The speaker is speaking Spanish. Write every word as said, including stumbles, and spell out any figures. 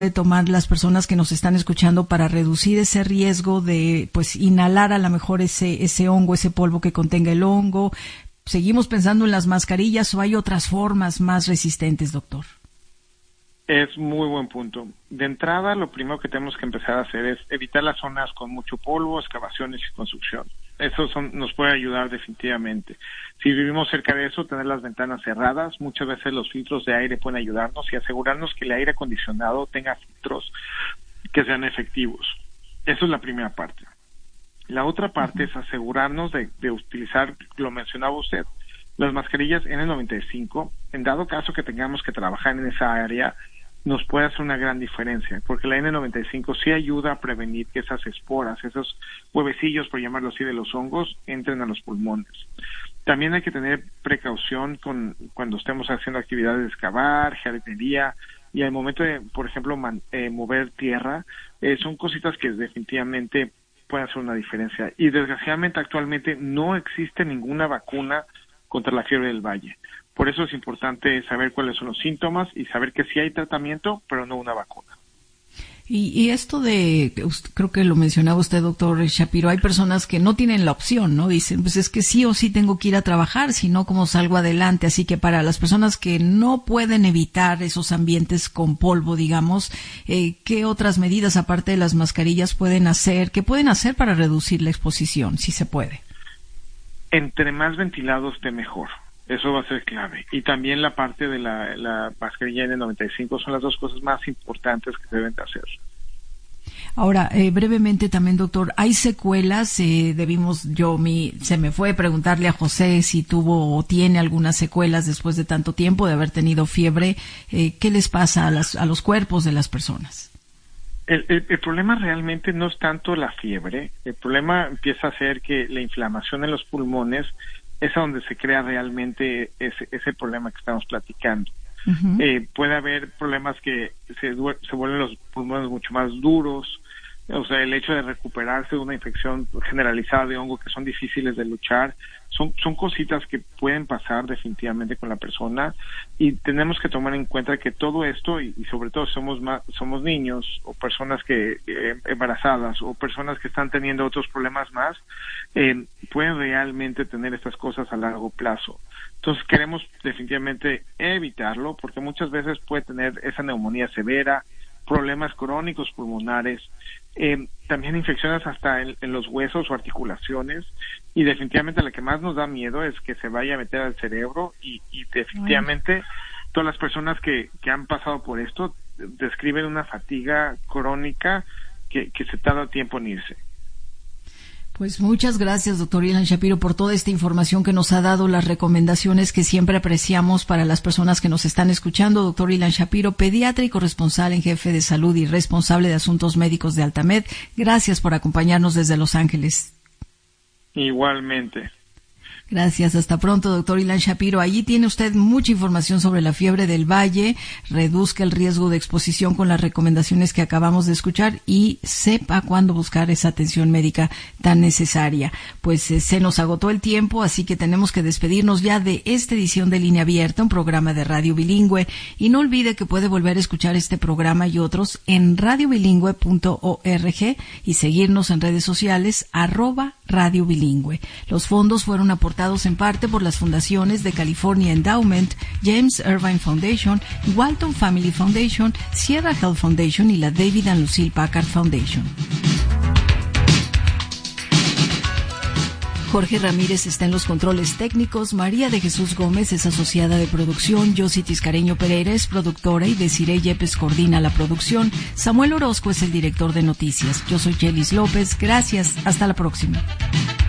tomar las personas que nos están escuchando para reducir ese riesgo de pues inhalar a lo mejor ese ese hongo, ese polvo que contenga el hongo? ¿Seguimos pensando en las mascarillas o hay otras formas más resistentes, doctor? Es muy buen punto. De entrada, lo primero que tenemos que empezar a hacer es evitar las zonas con mucho polvo, excavaciones y construcción. Eso son, nos puede ayudar definitivamente. Si vivimos cerca de eso, tener las ventanas cerradas. Muchas veces los filtros de aire pueden ayudarnos y asegurarnos que el aire acondicionado tenga filtros que sean efectivos. Eso es la primera parte. La otra parte es asegurarnos de, de utilizar, lo mencionaba usted, las mascarillas ene noventa y cinco. En dado caso que tengamos que trabajar en esa área, nos puede hacer una gran diferencia, porque la ene noventa y cinco sí ayuda a prevenir que esas esporas, esos huevecillos, por llamarlo así, de los hongos, entren a los pulmones. También hay que tener precaución con cuando estemos haciendo actividades de excavar, jardinería, y al momento de, por ejemplo, man, eh, mover tierra, eh, son cositas que definitivamente pueden hacer una diferencia. Y desgraciadamente actualmente no existe ninguna vacuna contra la fiebre del valle. Por eso es importante saber cuáles son los síntomas y saber que sí hay tratamiento, pero no una vacuna. Y, y esto de, creo que lo mencionaba usted, doctor Shapiro, hay personas que no tienen la opción, ¿no? Dicen, pues es que sí o sí tengo que ir a trabajar, si no, ¿cómo salgo adelante? Así que para las personas que no pueden evitar esos ambientes con polvo, digamos, eh, ¿qué otras medidas, aparte de las mascarillas, pueden hacer? ¿Qué pueden hacer para reducir la exposición, si se puede? Entre más ventilado esté, mejor. Eso va a ser clave. Y también la parte de la, la mascarilla ene noventa y cinco son las dos cosas más importantes que deben de hacer. Ahora, eh, brevemente también, doctor, ¿hay secuelas? Eh, debimos, yo mi, se me fue preguntarle a José si tuvo o tiene algunas secuelas después de tanto tiempo de haber tenido fiebre. Eh, ¿Qué les pasa a, las, a los cuerpos de las personas? El, el, el problema realmente no es tanto la fiebre. El problema empieza a ser que la inflamación en los pulmones es a donde se crea realmente ese, ese problema que estamos platicando. Uh-huh. Eh, puede haber problemas que se, se vuelven los pulmones mucho más duros, o sea, el hecho de recuperarse de una infección generalizada de hongo que son difíciles de luchar, son, son cositas que pueden pasar definitivamente con la persona y tenemos que tomar en cuenta que todo esto, y, y sobre todo somos más, somos niños o personas que eh, embarazadas o personas que están teniendo otros problemas más, eh, pueden realmente tener estas cosas a largo plazo. Entonces queremos definitivamente evitarlo porque muchas veces puede tener esa neumonía severa, problemas crónicos pulmonares, eh, también infecciones hasta en, en los huesos o articulaciones, y definitivamente la que más nos da miedo es que se vaya a meter al cerebro y, y definitivamente bueno. Todas las personas que, que han pasado por esto describen una fatiga crónica que, que se tarda tiempo en irse. Pues muchas gracias, doctor Ilan Shapiro, por toda esta información que nos ha dado, las recomendaciones que siempre apreciamos para las personas que nos están escuchando. Doctor Ilan Shapiro, pediatra y corresponsal en jefe de salud y responsable de asuntos médicos de Altamed. Gracias por acompañarnos desde Los Ángeles. Igualmente. Gracias, hasta pronto, doctor Ilan Shapiro. Allí tiene usted mucha información sobre la fiebre del valle, reduzca el riesgo de exposición con las recomendaciones que acabamos de escuchar y sepa cuándo buscar esa atención médica tan necesaria. Pues eh, se nos agotó el tiempo, así que tenemos que despedirnos ya de esta edición de Línea Abierta, un programa de Radio Bilingüe. Y no olvide que puede volver a escuchar este programa y otros en radio bilingüe punto org y seguirnos en redes sociales, arroba Radio Bilingüe. Los fondos fueron aportados en parte por las fundaciones de California Endowment, James Irvine Foundation, Walton Family Foundation, Sierra Health Foundation y la David and Lucille Packard Foundation. Jorge Ramírez está en los controles técnicos, María de Jesús Gómez es asociada de producción, Yossi Tiscareño Pereira es productora y Desiree Yepes coordina la producción, Samuel Orozco es el director de noticias. Yo soy Yelis López, gracias, hasta la próxima.